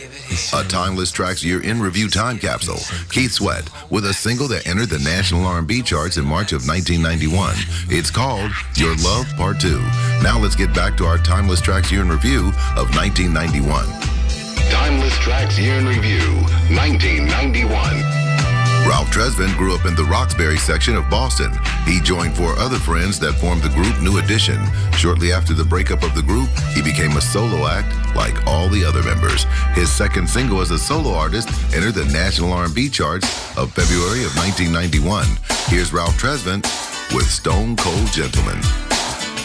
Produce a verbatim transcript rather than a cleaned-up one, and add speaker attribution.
Speaker 1: A Timeless Tracks Year in Review time capsule. Keith Sweat with a single that entered the national R and B charts in March of nineteen ninety-one. It's called Your Love Part two. Now let's get back to our Timeless Tracks Year in Review of nineteen ninety-one.
Speaker 2: Timeless Tracks Year in Review, nineteen ninety-one.
Speaker 1: Ralph Tresvant grew up in the Roxbury section of Boston. He joined four other friends that formed the group New Edition. Shortly after the breakup of the group, he became a solo act like all the other members. His second single as a solo artist entered the national R and B charts of February of nineteen ninety-one. Here's Ralph Tresvant with Stone Cold Gentleman.